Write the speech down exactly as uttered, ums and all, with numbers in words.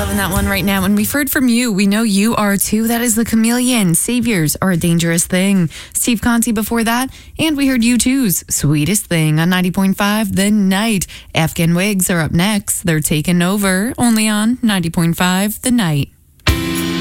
Loving that one right now. And we've heard from you. We know you are too. That is The Chameleon. Saviors Are a Dangerous Thing. Steve Conti before that. And we heard U two's Sweetest Thing on ninety point five The Night. Afghan Wigs are up next. They're taking over only on ninety point five The Night.